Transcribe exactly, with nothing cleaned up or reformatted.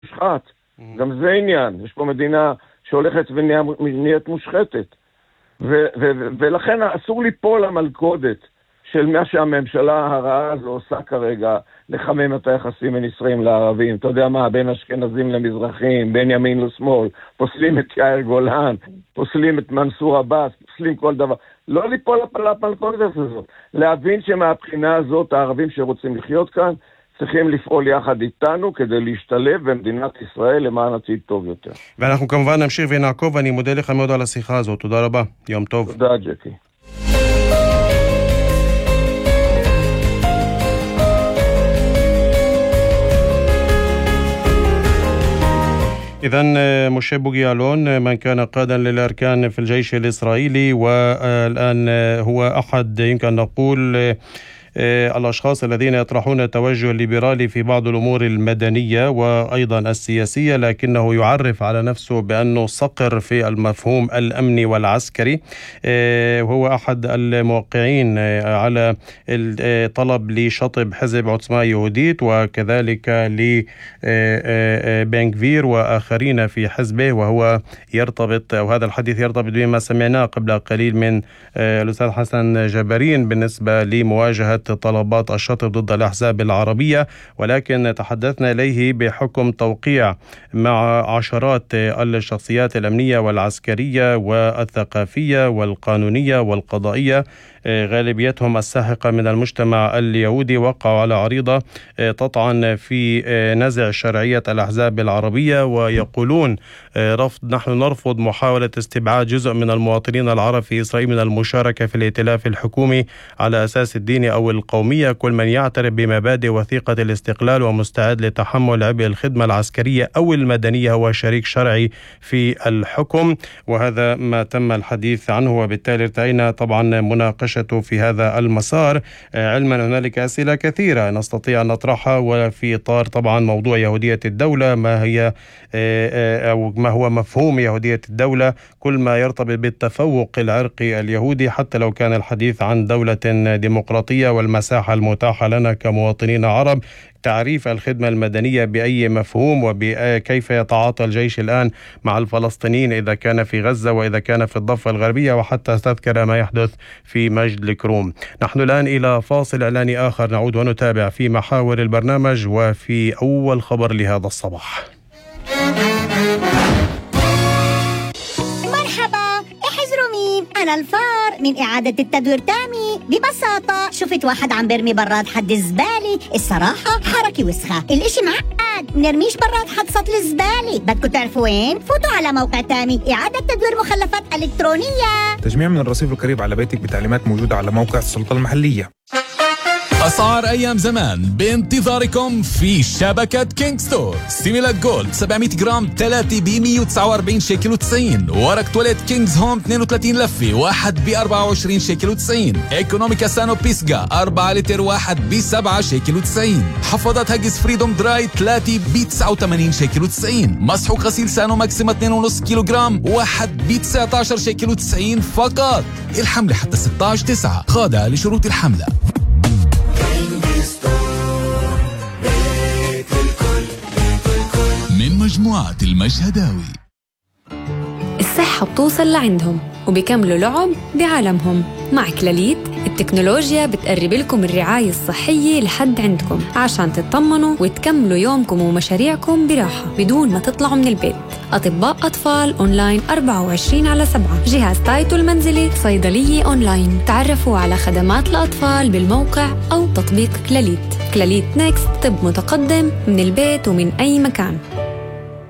מושחת. גם זה עניין. יש פה מדינה שהולכת ונהיית מושחתת. ו- ו- ולכן אסור ליפול למלכודת של מה שהממשלה הרעה הזו עושה כרגע, לחמם את היחסים בין ישראלים לערבים. אתה יודע מה, בין אשכנזים למזרחים, בין ימין לשמאל, פוסלים את יאיר גולן, פוסלים את מנסור עבאס, פוסלים כל דבר. לא ליפול למלכודת הזאת. להבין שמהבחינה הזאת הערבים שרוצים לחיות כאן, צריכים לפעול יחד איתנו כדי להשתלב במדינת ישראל למען עתיד טוב יותר. ואנחנו כמובן נמשיך ונעקוב, ואני מודה לך מאוד על השיחה הזאת. תודה רבה. יום טוב. תודה, ג'קי. إذن مشي بوغيالون من كان قادا للأركان في الجيش الإسرائيلي، والآن هو أحد يمكن نقول الأشخاص الذين يطرحون التوجه الليبرالي في بعض الأمور المدنية وأيضا السياسية، لكنه يعرف على نفسه بأنه صقر في المفهوم الأمني والعسكري. وهو أحد الموقعين على الطلب لشطب حزب عظمى يهوديت، وكذلك لبن غفير وآخرين في حزبه، وهو يرتبط، وهذا الحديث يرتبط بما سمعناه قبل قليل من الأستاذ حسن جبارين بالنسبة لمواجهة طلبات الشطب ضد الأحزاب العربية. ولكن تحدثنا إليه بحكم توقيع مع عشرات الشخصيات الأمنية والعسكرية والثقافية والقانونية والقضائية، غالبيتهم الساحقة من المجتمع اليهودي، وقعوا على عريضة تطعن في نزع شرعية الأحزاب العربية، ويقولون رفض نحن نرفض محاولة استبعاد جزء من المواطنين العرب في إسرائيل من المشاركة في الائتلاف الحكومي على أساس الديني أو القومية. كل من يعترف بمبادئ وثيقة الاستقلال ومستعد لتحمل عبء الخدمة العسكرية أو المدنية هو شريك شرعي في الحكم. وهذا ما تم الحديث عنه، وبالتالي ارتأينا طبعا مناقشة في هذا المسار، علما هنالك أسئلة كثيرة نستطيع أن نطرحها، وفي إطار طبعا موضوع يهودية الدولة، ما هي أو ما هو مفهوم يهودية الدولة، كل ما يرتبط بالتفوق العرقي اليهودي، حتى لو كان الحديث عن دولة ديمقراطية والمساحة المتاحة لنا كمواطنين عرب، تعريف الخدمة المدنية بأي مفهوم، وكيف يتعاطى الجيش الآن مع الفلسطينيين إذا كان في غزة وإذا كان في الضفة الغربية، وحتى تذكر ما يحدث في مجد الكروم. نحن الآن إلى فاصل إعلاني آخر، نعود ونتابع في محاور البرنامج وفي أول خبر لهذا الصباح. مرحبا، احذروا مين؟ أنا الفار من إعادة التدوير تامي. ببساطة شفت واحد عم برمي براد حد الزبالة، الصراحة حركة وسخة، الاشي معقد، منرميش براد حد سطل الزبالة. بدكم تعرفوا وين؟ فوتوا على موقع تامي إعادة تدوير مخلفات إلكترونية. تجميع من الرصيف القريب على بيتك بتعليمات موجودة على موقع السلطة المحلية. أسعار أيام زمان بانتظاركم في شبكة كينج ستور. سيميلات جولد سبعمية جرام ثلاثة ب مية وتسعة وأربعين شيكل وتسعين. ورق تواليت كينجز هوم اثنين وثلاثين لفة واحد ب أربعة وعشرين شيكل وتسعين. ايكونوميكا سانو بيسجا أربعة لتر واحد ب سبعة شيكل وتسعين. حفاضات هاجس فريدوم دراي ثلاثة ب تسعة وثمانين شيكل وتسعين. مسحوق غسيل سانو ماكسيما اثنين فاصلة خمسة كيلو جرام واحد ب تسعة عشر شيكل وتسعين فقط. الحملة حتى ستة عشر تسعة، خاضعة لشروط الحملة. من مجموعة المشهداوي. الصحة بتوصل لعندهم وبيكملوا لعب بعالمهم. مع كلاليت التكنولوجيا بتقرب لكم الرعاية الصحية لحد عندكم عشان تطمنوا وتكملوا يومكم ومشاريعكم براحة بدون ما تطلعوا من البيت. أطباء أطفال أونلاين أربعة وعشرين على سبعة، جهاز تايتو المنزلي، صيدلية أونلاين. تعرفوا على خدمات الأطفال بالموقع أو تطبيق كلاليت. كلاليت نيكست، طب متقدم من البيت ومن أي مكان.